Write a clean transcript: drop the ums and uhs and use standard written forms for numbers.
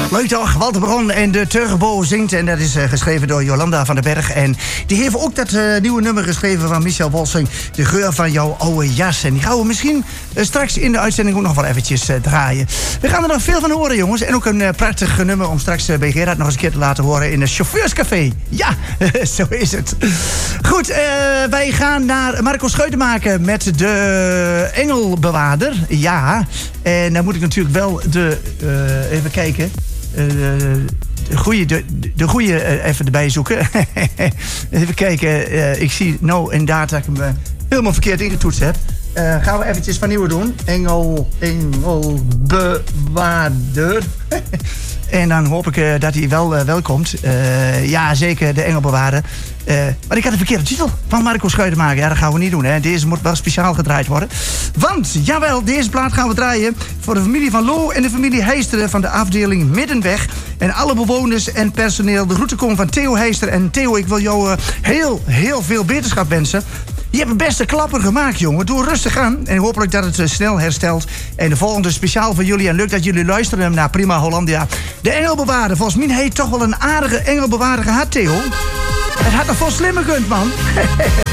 Leuk toch? Walter Bron en de Turbo zingt. En dat is geschreven door Jolanda van den Berg. En die heeft ook dat nieuwe nummer geschreven van Michel Wolsing. De geur van jouw oude jas. En die gaan we misschien straks in de uitzending ook nog wel eventjes draaien. We gaan er nog veel van horen, jongens. En ook een prachtig nummer om straks bij Gerard nog eens een keer te laten horen in het chauffeurscafé. Ja, zo is het. Goed, wij gaan naar Marco Schuitenmaker met de Engelbewaarder. Ja, en dan moet ik natuurlijk wel even kijken. De goede even erbij zoeken. Even kijken. Ik zie nou inderdaad dat ik hem helemaal verkeerd ingetoetst heb. Gaan we eventjes van nieuw doen. Engelbewaarder. En dan hoop ik dat hij wel komt. Ja, zeker, de Engelbewaarder. Maar ik had een verkeerde titel van Marco Schuitenmaker. Ja, dat gaan we niet doen, hè. Deze moet wel speciaal gedraaid worden. Want, jawel, deze plaat gaan we draaien voor de familie van Lo en de familie Heisteren van de afdeling Middenweg. En alle bewoners en personeel. De groeten komen van Theo Heister. En Theo, ik wil jou heel veel beterschap wensen. Je hebt een beste klapper gemaakt, jongen. Doe rustig aan. En hopelijk dat het snel herstelt. En de volgende speciaal voor jullie. En leuk dat jullie luisteren naar Prima Hollandia. De Engelbewaarder. Volgens mij heeft toch wel een aardige Engelbewaarder gehad, Theo. Het had nog veel slimmer gekund, man.